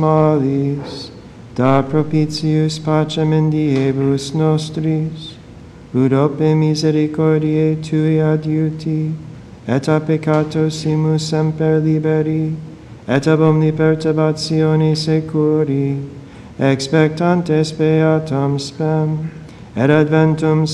Malis, da propitius pacem in diebus nostris, ut ope misericordiae Tui adiuti, et a peccatosimus semper liberi, et ab omni perturbatione securi, expectantes beatam spem, et adventum